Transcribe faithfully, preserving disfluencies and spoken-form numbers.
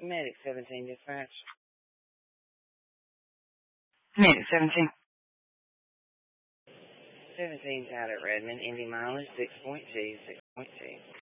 Medic seventeen dispatch. Medic seventeen. seventeen's out at Redmond, Indy mileage six point two, six point two.